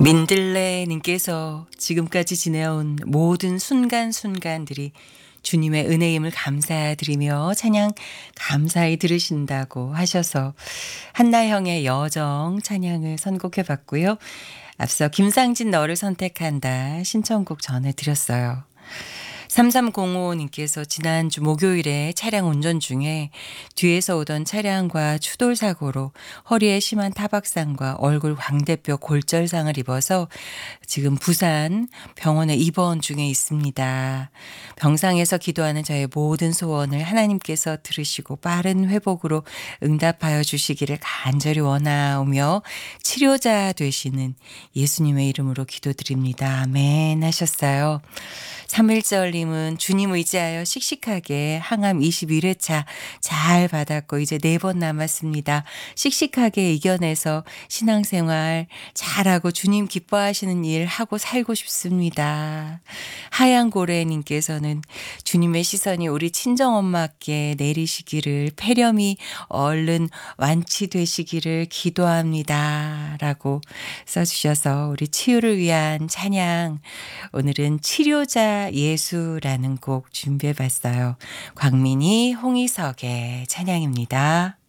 민들레님께서 지금까지 지내온 모든 순간순간들이 주님의 은혜임을 감사드리며 찬양 감사히 들으신다고 하셔서 한나형의 여정 찬양을 선곡해 봤고요. 앞서 김상진 너를 선택한다 신청곡 전해드렸어요. 3305님께서 지난주 목요일에 차량 운전 중에 뒤에서 오던 차량과 추돌 사고로 허리에 심한 타박상과 얼굴 광대뼈 골절상을 입어서 지금 부산 병원에 입원 중에 있습니다. 병상에서 기도하는 저의 모든 소원을 하나님께서 들으시고 빠른 회복으로 응답하여 주시기를 간절히 원하오며 치료자 되시는 예수님의 이름으로 기도드립니다. 아멘 하셨어요. 3일절님은 주님 의지하여 씩씩하게 항암 21회차 잘 받았고 이제 4번 남았습니다. 씩씩하게 이겨내서 신앙생활 잘하고 주님 기뻐하시는 일 하고 살고 싶습니다. 하얀고래님께서는 주님의 시선이 우리 친정엄마께 내리시기를 폐렴이 얼른 완치되시기를 기도합니다. 라고 써주셔서 우리 치유를 위한 찬양 오늘은 치료자 예수라는 곡 준비해봤어요. 광민이 홍희석의 찬양입니다.